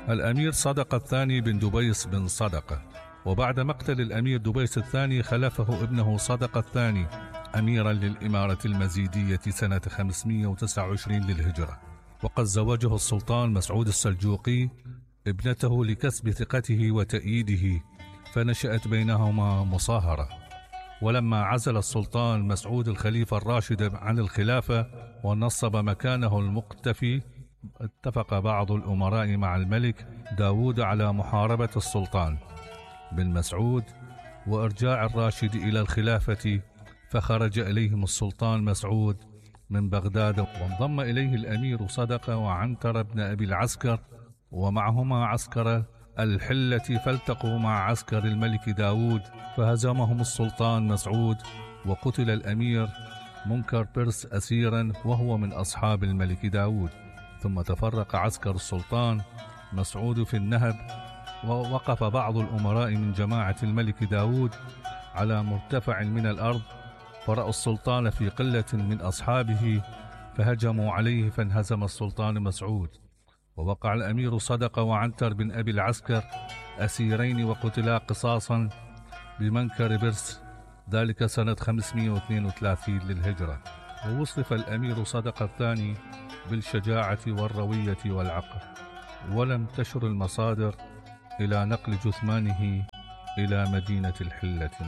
الأمير صدقة الثاني بن دبيس بن صدقة. وبعد مقتل الأمير دبيس الثاني خلفه ابنه صدقة الثاني أميرا للإمارة المزيدية سنة 529 للهجرة، وقد زوجه السلطان مسعود السلجوقي ابنته لكسب ثقته وتأييده، فنشأت بينهما مصاهرة. ولما عزل السلطان مسعود الخليفة الراشد عن الخلافة ونصب مكانه المقتفي، اتفق بعض الأمراء مع الملك داود على محاربة السلطان بن مسعود وإرجاع الراشد إلى الخلافة، فخرج إليهم السلطان مسعود من بغداد، وانضم إليه الأمير صدقة وعنتر بن أبي العسكر، ومعهما عسكر الحلة، فالتقوا مع عسكر الملك داود فهزمهم السلطان مسعود، وقتل الأمير منكر برس أسيرا وهو من أصحاب الملك داود. ثم تفرق عسكر السلطان مسعود في النهب، ووقف بعض الأمراء من جماعة الملك داود على مرتفع من الأرض، فرأوا السلطان في قلة من أصحابه فهجموا عليه فانهزم السلطان مسعود، ووقع الأمير صدقة وعنتر بن أبي العسكر أسيرين وقتلا قصاصا بمنكر برس، ذلك سنة 532 للهجرة. ووصف الأمير صدقة الثاني بالشجاعة والروية والعقل، ولم تشر المصادر إلى نقل جثمانه إلى مدينة الحلة.